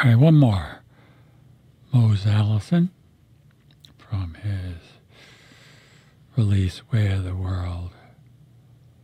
All right, one more. Mose Allison from his release Where the World